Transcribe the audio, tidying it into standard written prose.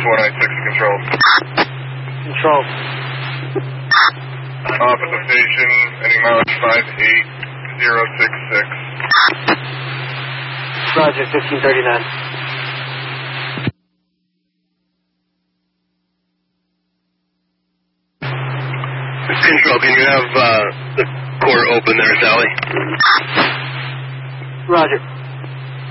196 control. Control. Off at the station, ending mileage 58066. Roger, 1539. Control, can you have the core open there, Sally? Roger.